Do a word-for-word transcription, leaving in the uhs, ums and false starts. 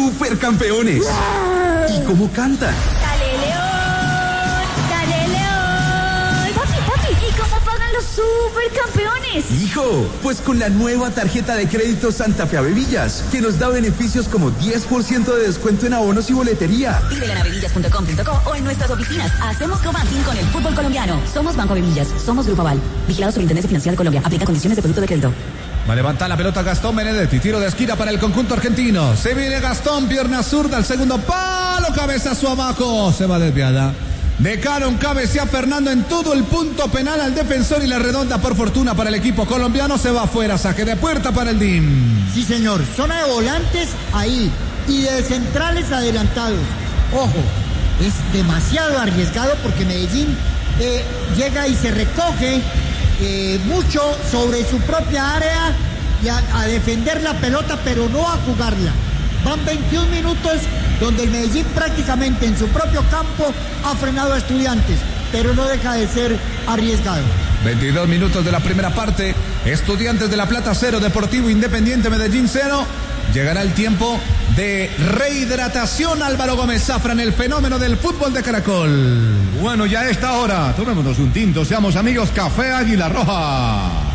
supercampeones. ¿Y cómo cantan? ¡Dale, León! ¡Dale, León! Papi, papi, ¿y cómo pagan los supercampeones? Hijo, pues con la nueva tarjeta de crédito Santa Fe Avevillas, que nos da beneficios como diez por ciento de descuento en abonos y boletería. Pídela en avevillas punto com punto co o en nuestras oficinas. Hacemos co-banking con el fútbol colombiano. Somos Banco Avevillas, somos Grupo Aval. Vigilado Superintendencia Financiera de Colombia. Aplica condiciones de producto de crédito. Va a levantar la pelota Gastón Benedetti, tiro de esquina para el conjunto argentino. Se viene Gastón, pierna zurda, al segundo palo, cabezazo abajo, se va desviada. De cara un cabecea Fernando en todo el punto penal al defensor y la redonda por fortuna para el equipo colombiano, se va afuera, saque de puerta para el D I M. Sí señor, zona de volantes ahí y de centrales adelantados. Ojo, es demasiado arriesgado porque Medellín eh, llega y se recoge Eh, mucho sobre su propia área y a, a defender la pelota, pero no a jugarla. Van veintiún minutos donde el Medellín prácticamente en su propio campo ha frenado a Estudiantes, pero no deja de ser arriesgado. veintidós minutos de la primera parte. Estudiantes de La Plata cero, Deportivo Independiente Medellín cero. Llegará el tiempo de rehidratación. Álvaro Gómez Zafran, el fenómeno del fútbol de Caracol. Bueno, ya a esta hora, tomémonos un tinto, seamos amigos, Café Águila Roja.